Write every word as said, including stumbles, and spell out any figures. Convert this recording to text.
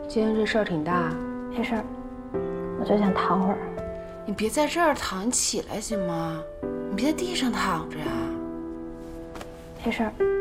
今天这事儿挺大。 没事儿，我就想躺会儿。 你别在这儿躺，你起来行吗？你别在地上躺着呀。 没事儿。